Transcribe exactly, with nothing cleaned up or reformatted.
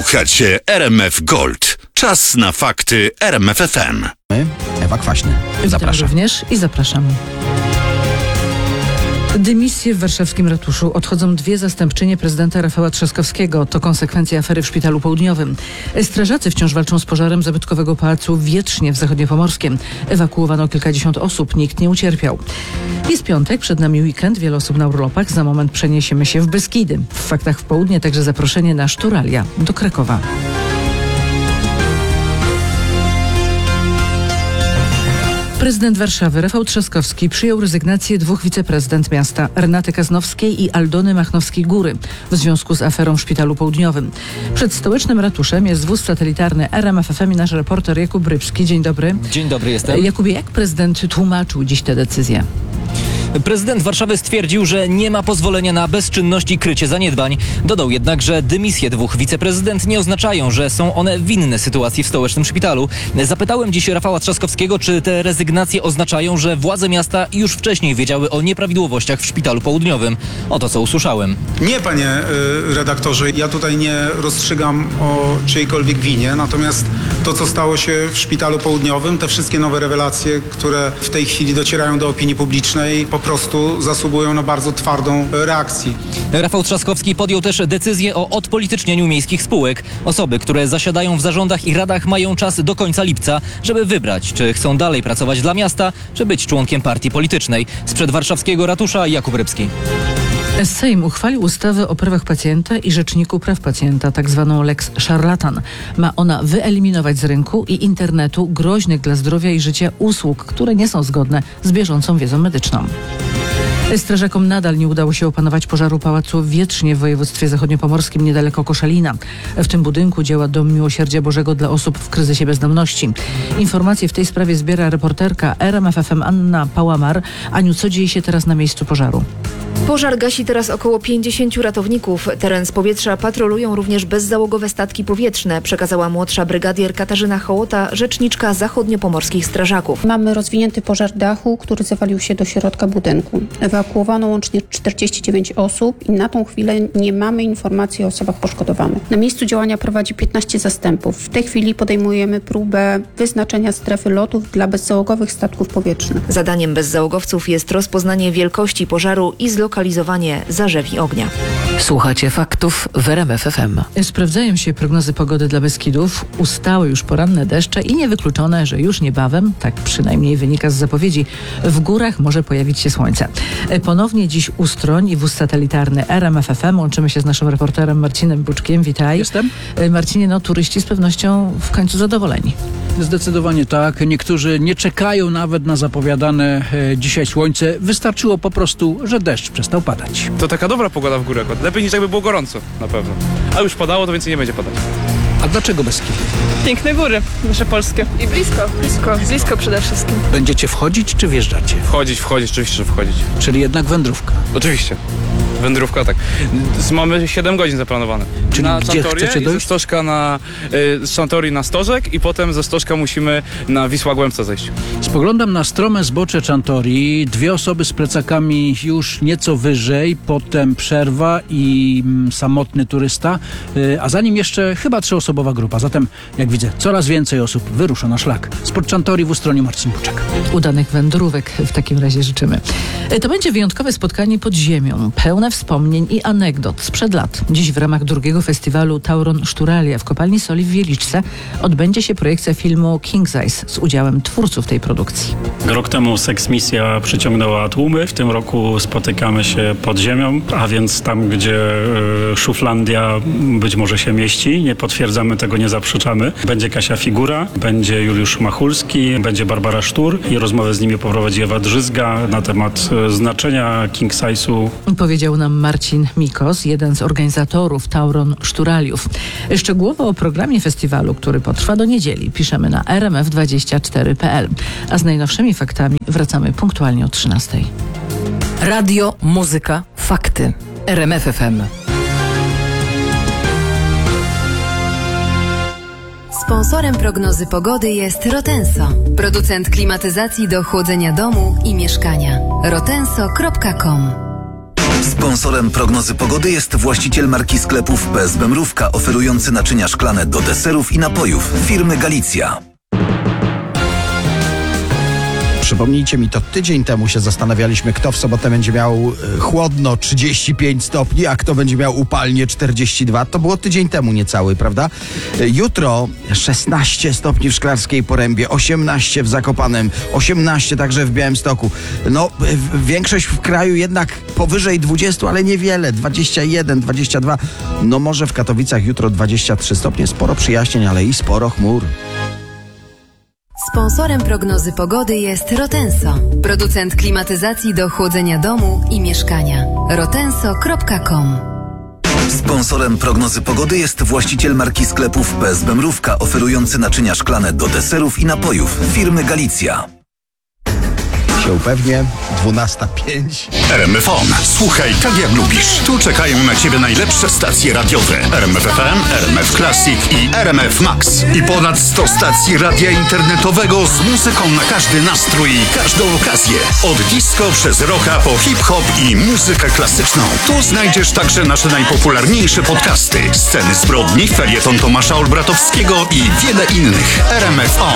Słuchacie R M F Gold. Czas na fakty R M F F M. Ewa Kwaśny. Zapraszam. Witam również i zapraszam. Dymisję w warszawskim ratuszu. Odchodzą dwie zastępczynie prezydenta Rafała Trzaskowskiego. To konsekwencja afery w Szpitalu Południowym. Strażacy wciąż walczą z pożarem zabytkowego pałacu w Wietrznie w Zachodniopomorskiem. Ewakuowano kilkadziesiąt osób, nikt nie ucierpiał. Jest piątek, przed nami weekend, wiele osób na urlopach. Za moment przeniesiemy się w Beskidy. W faktach w południe także zaproszenie na Szturalia do Krakowa. Prezydent Warszawy Rafał Trzaskowski przyjął rezygnację dwóch wiceprezydent miasta, Renaty Kaznowskiej i Aldony Machnowskiej-Góry, w związku z aferą w Szpitalu Południowym. Przed stołecznym ratuszem jest wóz satelitarny R M F F M i nasz reporter Jakub Rybski. Dzień dobry. Dzień dobry, jestem. Jakubie, jak prezydent tłumaczył dziś tę decyzję? Prezydent Warszawy stwierdził, że nie ma pozwolenia na bezczynność i krycie zaniedbań. Dodał jednak, że dymisje dwóch wiceprezydent nie oznaczają, że są one winne sytuacji w stołecznym szpitalu. Zapytałem dziś Rafała Trzaskowskiego, czy te rezygnacje oznaczają, że władze miasta już wcześniej wiedziały o nieprawidłowościach w Szpitalu Południowym. Oto co usłyszałem. Nie, panie y, redaktorze, ja tutaj nie rozstrzygam o czyjejkolwiek winie, natomiast to, co stało się w Szpitalu Południowym, te wszystkie nowe rewelacje, które w tej chwili docierają do opinii publicznej, po prostu zasługują na bardzo twardą reakcję. Rafał Trzaskowski podjął też decyzję o odpolitycznieniu miejskich spółek. Osoby, które zasiadają w zarządach i radach, mają czas do końca lipca, żeby wybrać, czy chcą dalej pracować dla miasta, czy być członkiem partii politycznej. Sprzed warszawskiego ratusza Jakub Rybski. Sejm uchwalił ustawę o prawach pacjenta i Rzeczniku Praw Pacjenta, tak zwaną Lex Szarlatan. Ma ona wyeliminować z rynku i internetu groźnych dla zdrowia i życia usług, które nie są zgodne z bieżącą wiedzą medyczną. Strażakom nadal nie udało się opanować pożaru pałacu w Wietrznie w województwie zachodniopomorskim niedaleko Koszalina. W tym budynku działa Dom Miłosierdzia Bożego dla osób w kryzysie bezdomności. Informacje w tej sprawie zbiera reporterka R M F F M Anna Pałamar. Aniu, co dzieje się teraz na miejscu pożaru? Pożar gasi teraz około pięćdziesięciu ratowników. Teren z powietrza patrolują również bezzałogowe statki powietrzne, przekazała młodsza brygadier Katarzyna Hołota, rzeczniczka zachodniopomorskich strażaków. Mamy rozwinięty pożar dachu, który zawalił się do środka budynku. Ewakuowano łącznie czterdzieści dziewięć osób i na tą chwilę nie mamy informacji o osobach poszkodowanych. Na miejscu działania prowadzi piętnaście zastępów. W tej chwili podejmujemy próbę wyznaczenia strefy lotów dla bezzałogowych statków powietrznych. Zadaniem bezzałogowców jest rozpoznanie wielkości pożaru i zlokalizowanie zarzewi ognia. Słuchacie faktów w R M F F M. Sprawdzają się prognozy pogody dla Beskidów. Ustały już poranne deszcze i niewykluczone, że już niebawem, tak przynajmniej wynika z zapowiedzi, w górach może pojawić się słońce. Ponownie dziś Ustroń i wóz satelitarny R M F F M. Łączymy się z naszym reporterem Marcinem Buczkiem. Witaj. Jestem. Marcinie, no turyści z pewnością w końcu zadowoleni. Zdecydowanie tak. Niektórzy nie czekają nawet na zapowiadane e, dzisiaj słońce. Wystarczyło po prostu, że deszcz przestał padać. To taka dobra pogoda w górach. Lepiej niż jakby było gorąco, na pewno. A już padało, to więcej nie będzie padać. A dlaczego Beskidy? Piękne góry, nasze polskie. I blisko, blisko, blisko przede wszystkim. Będziecie wchodzić czy wjeżdżacie? Wchodzić, wchodzić, oczywiście, że wchodzić. Czyli jednak wędrówka. Oczywiście. Wędrówka, tak. Mamy siedem godzin zaplanowane. Czyli na gdzie Santorię chcecie dojść? Ze Stożka na, y, z Santorii na Stożek i potem ze Stożka musimy na Wisła-Głębca zejść. Spoglądam na strome zbocze Czantorii. Dwie osoby z plecakami już nieco wyżej, potem przerwa i mm, samotny turysta, y, a za nim jeszcze chyba trzyosobowa grupa. Zatem, jak widzę, coraz więcej osób wyrusza na szlak. Spod Czantorii w Ustroniu Marcin Buczek. Udanych wędrówek w takim razie życzymy. To będzie wyjątkowe spotkanie pod ziemią, pełne wspomnień i anegdot sprzed lat. Dziś w ramach drugiego festiwalu Tauron Szturalia w Kopalni Soli w Wieliczce odbędzie się projekcja filmu King's Eyes z udziałem twórców tej produkcji. Rok temu seksmisja przyciągnęła tłumy. W tym roku spotykamy się pod ziemią, a więc tam, gdzie y, Szuflandia być może się mieści. Nie potwierdzamy tego, nie zaprzeczamy. Będzie Kasia Figura, będzie Juliusz Machulski, będzie Barbara Sztur i rozmowę z nimi poprowadzi Ewa Drzyzga na temat y, znaczenia King's Eyesu. Powiedział nam Marcin Mikos, jeden z organizatorów Tauron Szturaliów. Szczegółowo o programie festiwalu, który potrwa do niedzieli, piszemy na r m f dwadzieścia cztery kropka p l. A z najnowszymi faktami wracamy punktualnie o trzynastej. Radio, muzyka, fakty. R M F F M. Sponsorem prognozy pogody jest Rotenso, producent klimatyzacji do chłodzenia domu i mieszkania. rotenso kropka com Sponsorem prognozy pogody jest właściciel marki sklepów P S B Mrówka, oferujący naczynia szklane do deserów i napojów firmy Galicja. Przypomnijcie mi, to tydzień temu się zastanawialiśmy, kto w sobotę będzie miał chłodno trzydzieści pięć stopni, a kto będzie miał upalnie czterdzieści dwa. To było tydzień temu niecały, prawda? Jutro szesnaście stopni w Szklarskiej Porębie, osiemnaście w Zakopanem, osiemnaście także w Białymstoku. No, większość w kraju jednak powyżej dwudziestu, ale niewiele, dwadzieścia jeden, dwadzieścia dwa. No może w Katowicach jutro dwadzieścia trzy stopnie, sporo przyjaźnień, ale i sporo chmur. Sponsorem prognozy pogody jest Rotenso, producent klimatyzacji do chłodzenia domu i mieszkania. rotenso kropka com. Sponsorem prognozy pogody jest właściciel marki sklepów P S B Mrówka, oferujący naczynia szklane do deserów i napojów firmy Galicja. Się upewnię, dwunasta pięć. R M F On. Słuchaj tak jak lubisz. Tu czekają na Ciebie najlepsze stacje radiowe. R M F F M, R M F Classic i R M F Max. I ponad sto stacji radia internetowego z muzyką na każdy nastrój i każdą okazję. Od disco przez rocka po hip-hop i muzykę klasyczną. Tu znajdziesz także nasze najpopularniejsze podcasty. Sceny zbrodni, felieton Tomasza Olbratowskiego i wiele innych. R M F On.